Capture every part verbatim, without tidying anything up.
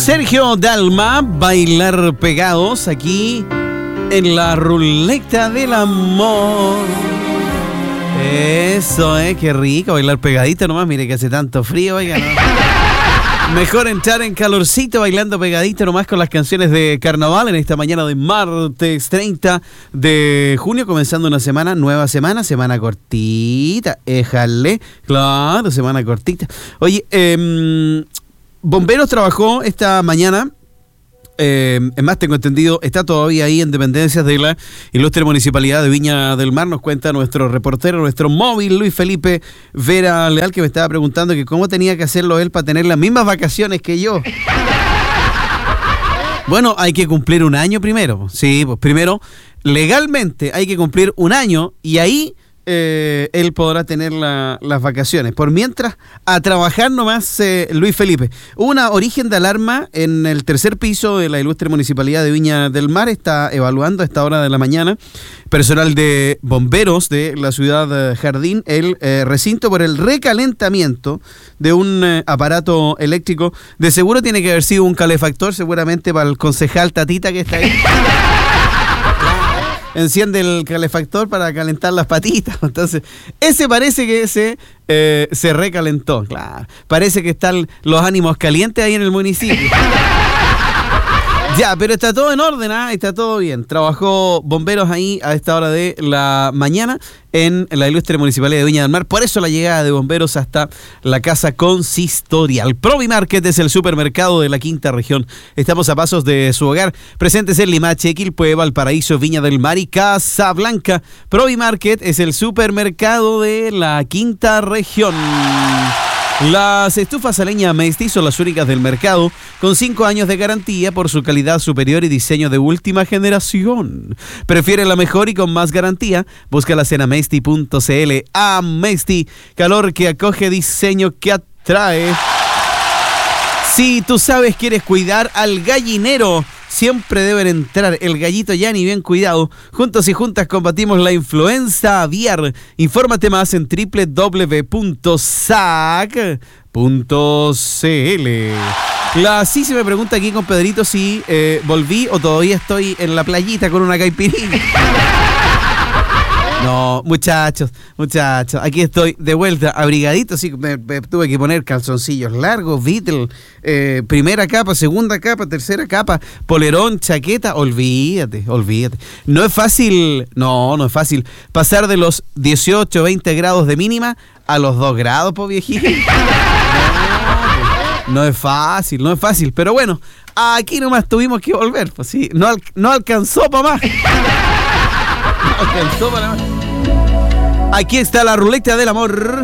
Sergio Dalma, Bailar Pegados, aquí en la ruleta del amor. Eso, eh, qué rico, bailar pegadito nomás, mire que hace tanto frío, oiga, ¿no? Mejor entrar en calorcito bailando pegadito nomás con las canciones de carnaval en esta mañana de martes treinta de junio, comenzando una semana, nueva semana, semana cortita, éjale, claro, semana cortita. Oye, eh, Bomberos trabajó esta mañana. Eh, es más, tengo entendido, está todavía ahí en dependencias de la ilustre Municipalidad de Viña del Mar. Nos cuenta nuestro reportero, nuestro móvil, Luis Felipe Vera Leal, que me estaba preguntando que cómo tenía que hacerlo él para tener las mismas vacaciones que yo. Bueno, hay que cumplir un año primero. Sí, pues primero, legalmente hay que cumplir un año y ahí Eh, él podrá tener la, las vacaciones. Por mientras, a trabajar nomás, eh, Luis Felipe. Hubo una origen de alarma en el tercer piso de la ilustre Municipalidad de Viña del Mar. Está evaluando a esta hora de la mañana personal de bomberos de la ciudad de Jardín el eh, recinto por el recalentamiento de un eh, aparato eléctrico. De seguro tiene que haber sido un calefactor, seguramente para el concejal Tatita que está ahí. Enciende el calefactor para calentar las patitas. Entonces, ese parece que se, eh, se recalentó. Claro. Parece que están los ánimos calientes ahí en el municipio. Ya, pero está todo en orden, ¿eh? Está todo bien. Trabajó bomberos ahí a esta hora de la mañana en la ilustre Municipalidad de Viña del Mar. Por eso la llegada de bomberos hasta la casa consistorial. Provimarket es el supermercado de la quinta región. Estamos a pasos de su hogar. Presentes en Limache, Quilpué, Valparaíso, Viña del Mar y Casablanca. Provimarket es el supermercado de la quinta región. Las estufas a leña Mesti son las únicas del mercado, con cinco años de garantía por su calidad superior y diseño de última generación. Prefiere la mejor y con más garantía, búscalas en amesti punto cl. Amesti, calor que acoge, diseño que atrae. Si tú sabes, quieres cuidar al gallinero, siempre deben entrar el gallito Yanni bien cuidado. Juntos y juntas combatimos la influenza aviar. Infórmate más en doble u doble u doble u punto sac punto cl. La sí se me pregunta aquí con Pedrito si eh, volví o todavía estoy en la playita con una caipirinha. No, muchachos, muchachos, aquí estoy de vuelta, abrigadito, sí, me, me tuve que poner calzoncillos largos, Beatle, eh, primera capa, segunda capa, tercera capa, polerón, chaqueta, olvídate, olvídate. No es fácil, no, no es fácil pasar de los dieciocho, veinte grados de mínima a los dos grados, po viejito. No, no es fácil, no es fácil, pero bueno, aquí nomás tuvimos que volver, pues sí, no, al, no alcanzó para más. Alcanzó para más. Aquí está la ruleta del amor.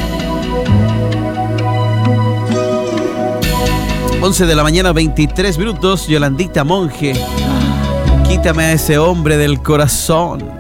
once de la mañana, veintitrés minutos. Yolandita Monge, quítame a ese hombre del corazón.